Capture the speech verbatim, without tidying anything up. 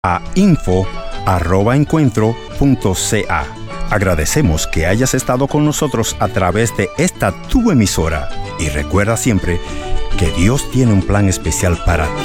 a info arroba encuentro punto ca. Agradecemos que hayas estado con nosotros a través de esta tu emisora y recuerda siempre que Dios tiene un plan especial para ti.